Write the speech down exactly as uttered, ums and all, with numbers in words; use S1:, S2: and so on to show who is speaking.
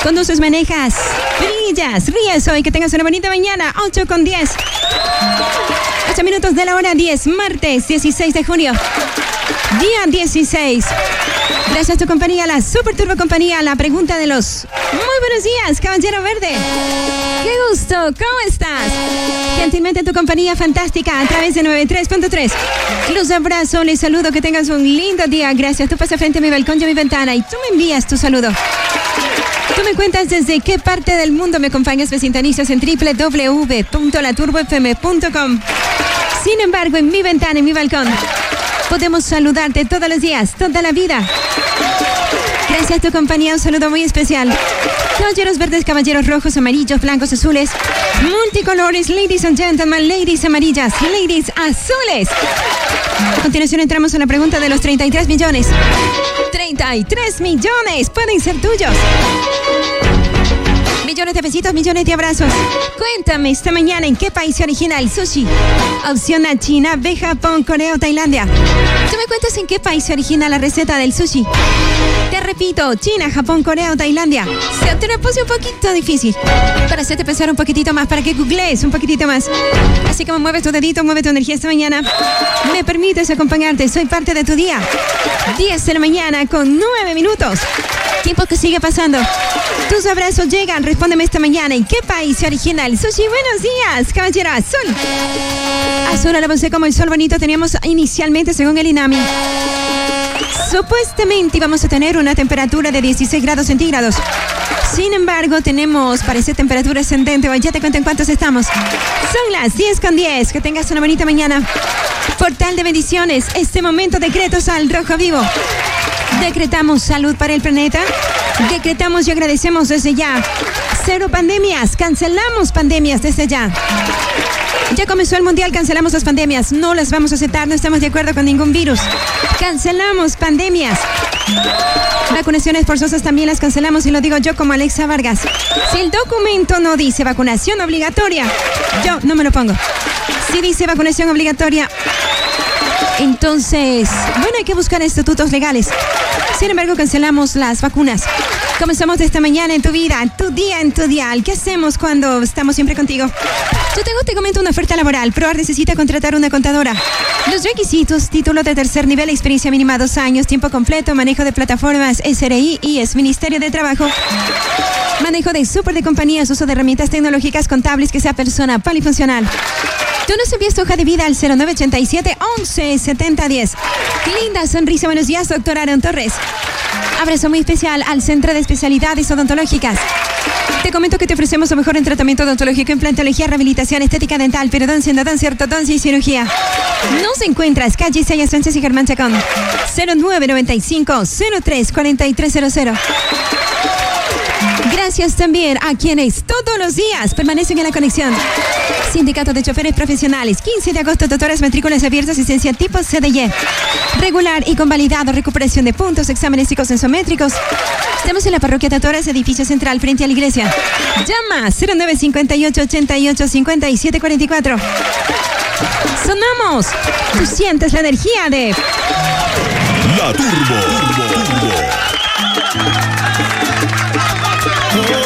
S1: Conduces, manejas, brillas, ríes hoy. Que tengas una bonita mañana. ocho con diez. ocho minutos de la hora diez. Martes dieciséis de junio. Día dieciséis. Gracias a tu compañía, la Super Turbo Compañía. La pregunta de los... Muy buenos días, Caballero Verde. Qué gusto, ¿cómo estás? Gentilmente tu compañía fantástica a través de noventa y tres punto tres. Los abrazo, les saludo, que tengas un lindo día. Gracias, tú pasas frente a mi balcón y a mi ventana y tú me envías tu saludo. Tú me cuentas desde qué parte del mundo me acompañas, me sintonizas en doble u doble u doble u punto la turbo f m punto com. Sin embargo, en mi ventana, en mi balcón, podemos saludarte todos los días, toda la vida. Gracias a tu compañía, un saludo muy especial. Caballeros verdes, caballeros rojos, amarillos, blancos, azules, multicolores, ladies and gentlemen, ladies amarillas, ladies azules. A continuación entramos en la pregunta de los treinta y tres millones. treinta y tres millones pueden ser tuyos. Millones de besitos, millones de abrazos. Cuéntame esta mañana en qué país se origina el sushi. Opción A, China, B, Japón, Corea o Tailandia. Tú me cuentas en qué país se origina la receta del sushi. Te repito, China, Japón, Corea o Tailandia. Se te lo puse un poquito difícil para hacerte pensar un poquitito más, para que googlees un poquitito más. Así como mueves tu dedito, mueve tu energía esta mañana. Me permites acompañarte, soy parte de tu día. diez de la mañana con nueve minutos. Tiempo que sigue pasando. Tus abrazos llegan, respóndeme esta mañana. ¿En qué país se origina el sushi? Buenos días, caballero azul. Azul, alabándose como el sol bonito. Teníamos inicialmente, según el INAMI, supuestamente íbamos a tener una temperatura de dieciséis grados centígrados. Sin embargo, tenemos, parece temperatura ascendente. Ya te cuento en cuántos estamos. Son las diez con diez. Que tengas una bonita mañana. Portal de bendiciones. Este momento decreto sal rojo vivo. Decretamos salud para el planeta. Decretamos y agradecemos desde ya. Cero pandemias. Cancelamos pandemias desde ya. Ya comenzó el mundial, cancelamos las pandemias. No las vamos a aceptar, no estamos de acuerdo con ningún virus. Cancelamos pandemias. Vacunaciones forzosas también las cancelamos, y lo digo yo como Alexa Vargas. Si el documento no dice vacunación obligatoria, yo no me lo pongo. Si dice vacunación obligatoria, entonces, bueno, hay que buscar estatutos legales. Sin embargo, cancelamos las vacunas. Comenzamos esta mañana en tu vida, en tu día, en tu dial. ¿Qué hacemos cuando estamos siempre contigo? Yo tengo, te comento, una oferta laboral. ProArt necesita contratar una contadora. Los requisitos: título de tercer nivel, experiencia mínima dos años, tiempo completo, manejo de plataformas S R I, I E S, Ministerio de Trabajo, manejo de súper de compañías, uso de herramientas tecnológicas contables, que sea persona polifuncional. Tú nos envías tu hoja de vida al cero nueve ochenta y siete, once, setenta, diez. Linda sonrisa, buenos días, doctora Aaron Torres. Abrazo muy especial al Centro de Especialidades Odontológicas. Te comento que te ofrecemos lo mejor en tratamiento odontológico, implantología, rehabilitación, estética dental, periodoncia, endodoncia, ortodoncia y cirugía. Nos encuentras calle Sayas Sánchez y Germán Chacón. cero nueve noventa y cinco, cero tres, cuarenta y tres cero cero. Gracias también a quienes todos los días permanecen en la conexión. Sindicato de Choferes Profesionales, quince de agosto, doctoras, matrículas abiertas, asistencia tipo C D Y. Regular y convalidado, recuperación de puntos, exámenes psicosensométricos. Estamos en la parroquia Doctoras, edificio central, frente a la iglesia. Llama cero nueve cincuenta y ocho, ochenta y ocho, cincuenta y siete cuarenta y cuatro. Sonamos. Tú sientes la energía de...
S2: La Turbo. Turbo, Turbo.